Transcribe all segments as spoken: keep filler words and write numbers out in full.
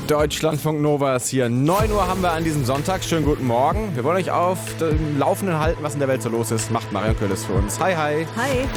Deutschlandfunk Nova ist hier. neun Uhr haben wir an diesem Sonntag. Schönen guten Morgen. Wir wollen euch auf dem Laufenden halten, was in der Welt so los ist. Macht Marion Köhles für uns. Hi, hi. Hi.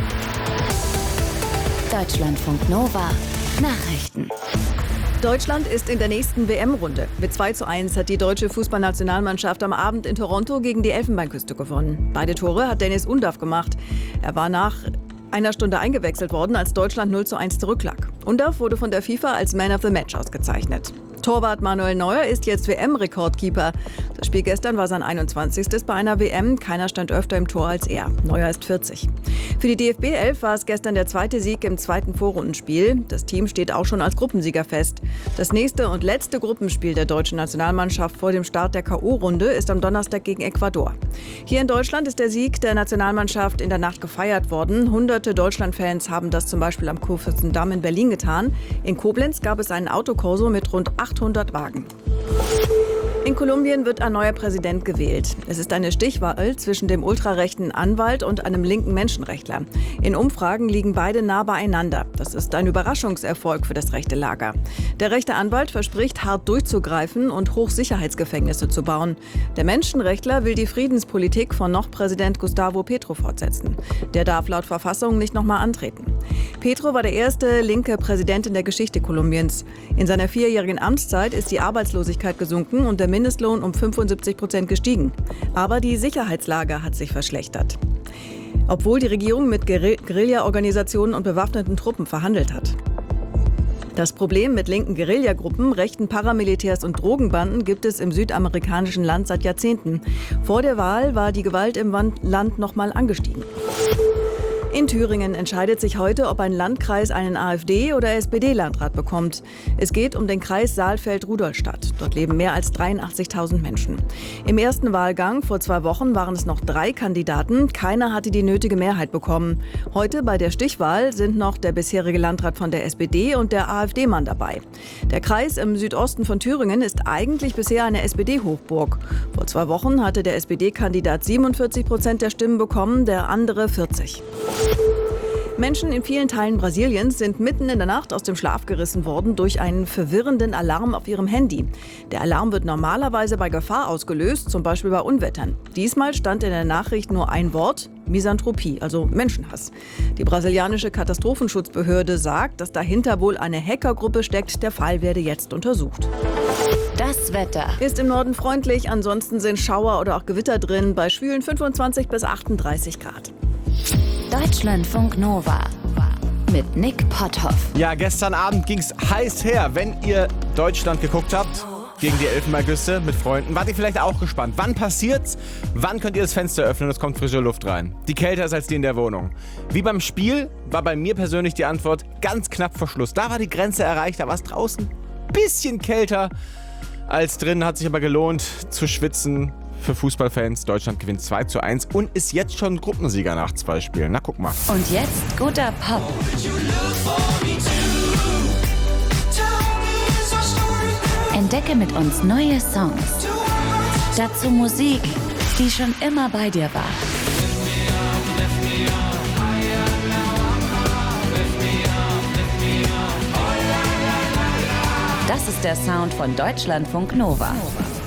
Deutschlandfunk Nova. Nachrichten. Deutschland ist in der nächsten W M-Runde. Mit zwei zu eins hat die deutsche Fußballnationalmannschaft am Abend in Toronto gegen die Elfenbeinküste gewonnen. Beide Tore hat Dennis Undav gemacht. Er war nach einer Stunde eingewechselt worden, als Deutschland null zu eins zurücklag. Undav wurde von der FIFA als Man of the Match ausgezeichnet. Torwart Manuel Neuer ist jetzt W M-Rekordkeeper. Das Spiel gestern war sein einundzwanzigstes bei einer W M. Keiner stand öfter im Tor als er. Neuer ist vierzig. Für die D F B elf war es gestern der zweite Sieg im zweiten Vorrundenspiel. Das Team steht auch schon als Gruppensieger fest. Das nächste und letzte Gruppenspiel der deutschen Nationalmannschaft vor dem Start der K O-Runde ist am Donnerstag gegen Ecuador. Hier in Deutschland ist der Sieg der Nationalmannschaft in der Nacht gefeiert worden. Hunderte Deutschlandfans haben das zum Beispiel am Kurfürstendamm in Berlin getan. In Koblenz gab es einen Autokorso mit rund achthundert Wagen. In Kolumbien wird ein neuer Präsident gewählt. Es ist eine Stichwahl zwischen dem ultrarechten Anwalt und einem linken Menschenrechtler. In Umfragen liegen beide nah beieinander. Das ist ein Überraschungserfolg für das rechte Lager. Der rechte Anwalt verspricht, hart durchzugreifen und Hochsicherheitsgefängnisse zu bauen. Der Menschenrechtler will die Friedenspolitik von noch Präsident Gustavo Petro fortsetzen. Der darf laut Verfassung nicht nochmal antreten. Petro war der erste linke Präsident in der Geschichte Kolumbiens. In seiner vierjährigen Amtszeit ist die Arbeitslosigkeit gesunken und der Mindestlohn um fünfundsiebzig Prozent gestiegen. Aber die Sicherheitslage hat sich verschlechtert, obwohl die Regierung mit Guerilla-Organisationen und bewaffneten Truppen verhandelt hat. Das Problem mit linken Guerillagruppen, rechten Paramilitärs und Drogenbanden gibt es im südamerikanischen Land seit Jahrzehnten. Vor der Wahl war die Gewalt im Land noch mal angestiegen. In Thüringen entscheidet sich heute, ob ein Landkreis einen AfD- oder S P D-Landrat bekommt. Es geht um den Kreis Saalfeld-Rudolstadt. Dort leben mehr als dreiundachtzigtausend Menschen. Im ersten Wahlgang vor zwei Wochen waren es noch drei Kandidaten. Keiner hatte die nötige Mehrheit bekommen. Heute bei der Stichwahl sind noch der bisherige Landrat von der S P D und der AfD-Mann dabei. Der Kreis im Südosten von Thüringen ist eigentlich bisher eine S P D-Hochburg. Vor zwei Wochen hatte der S P D-Kandidat siebenundvierzig Prozent der Stimmen bekommen, der andere vierzig. Menschen in vielen Teilen Brasiliens sind mitten in der Nacht aus dem Schlaf gerissen worden durch einen verwirrenden Alarm auf ihrem Handy. Der Alarm wird normalerweise bei Gefahr ausgelöst, zum Beispiel bei Unwettern. Diesmal stand in der Nachricht nur ein Wort: Misanthropie, also Menschenhass. Die brasilianische Katastrophenschutzbehörde sagt, dass dahinter wohl eine Hackergruppe steckt. Der Fall werde jetzt untersucht. Das Wetter ist im Norden freundlich, ansonsten sind Schauer oder auch Gewitter drin, bei schwülen fünfundzwanzig bis achtunddreißig Grad. Deutschlandfunk Nova mit Nick Potthoff. Ja, gestern Abend ging's heiß her. Wenn ihr Deutschland geguckt habt gegen die Elfenbeinküste mit Freunden, wart ihr vielleicht auch gespannt. Wann passiert's? Wann könnt ihr das Fenster öffnen und es kommt frische Luft rein? Die Kälte ist als die in der Wohnung. Wie beim Spiel war bei mir persönlich die Antwort ganz knapp vor Schluss. Da war die Grenze erreicht, da war es draußen ein bisschen kälter als drin. Hat sich aber gelohnt zu schwitzen. Für Fußballfans, Deutschland gewinnt zwei zu eins und ist jetzt schon Gruppensieger nach zwei Spielen. Na, guck mal. Und jetzt guter Pop. Entdecke mit uns neue Songs. Dazu Musik, die schon immer bei dir war. Das ist der Sound von Deutschlandfunk Nova.